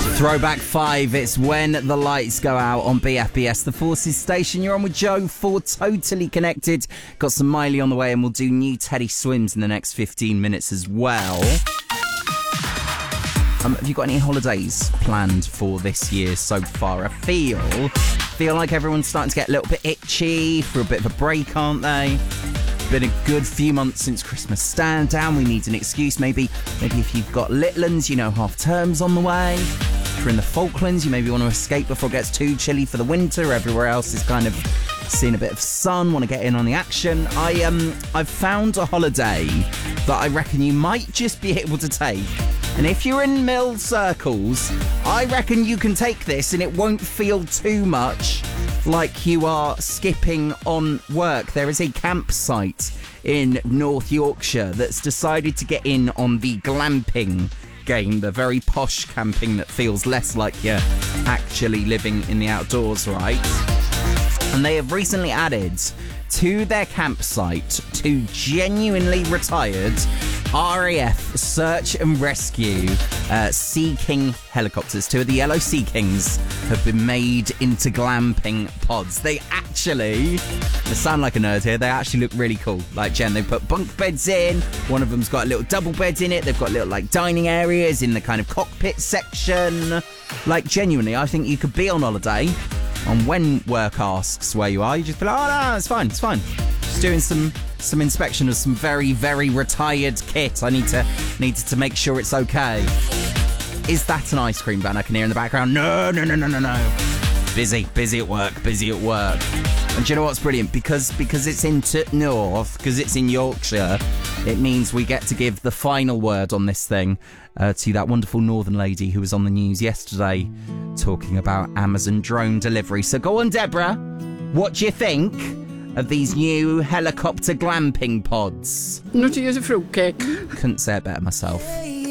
Throwback 5, it's When the Lights Go Out on BFBS, the Forces station. You're on with Joe for Totally Connected. Got some Miley on the way, and we'll do new Teddy Swims in the next 15 minutes as well. Have you got any holidays planned for this year so far? I feel like everyone's starting to get a little bit itchy for a bit of a break, aren't they? Been a good few months since Christmas stand down. We need an excuse. Maybe if you've got little ones, half term's on the way. If you're in the Falklands, you maybe want to escape before it gets too chilly for the winter. Everywhere else is kind of seeing a bit of sun, want to get in on the action. I've found a holiday that I reckon you might just be able to take. And if you're in mill circles, I reckon you can take this and it won't feel too much like you are skipping on work. There is a campsite in North Yorkshire that's decided to get in on the glamping game, the very posh camping that feels less like you're actually living in the outdoors, right? And they have recently added to their campsite 2 genuinely retired RAF search and rescue Sea King helicopters. 2 of the yellow Sea Kings have been made into glamping pods. They sound like a nerd here, they actually look really cool. Like, Jen, they put bunk beds in, one of them's got a little double bed in it, they've got little dining areas in the kind of cockpit section. Genuinely, I think you could be on holiday, and when work asks where you are, you just be like, oh no, it's fine. Just doing some inspection of some very, very retired kit. I needed to make sure it's okay. Is that an ice cream van I can hear in the background? No. Busy at work. And do you know what's brilliant? Because it's because it's in Yorkshire, it means we get to give the final word on this thing to that wonderful northern lady who was on the news yesterday talking about Amazon drone delivery. So go on, Deborah. What do you think of these new helicopter glamping pods? Not to use a fruitcake. Couldn't say it better myself.